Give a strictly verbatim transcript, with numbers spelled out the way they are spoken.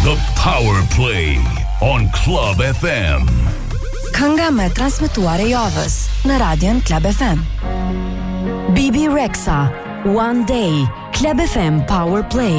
The Power Play on Club F M. Kënga me transmetuar e javës në Radion Club F M. B B Rexha, One Day, Club F M Power Play.